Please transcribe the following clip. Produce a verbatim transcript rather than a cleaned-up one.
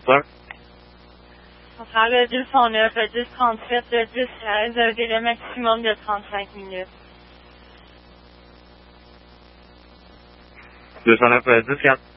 Sir? On prend le deux cent neuf, le dix trente-sept, le dix seize, un délai maximum de trente-cinq minutes. deux cent neuf, dix quatre.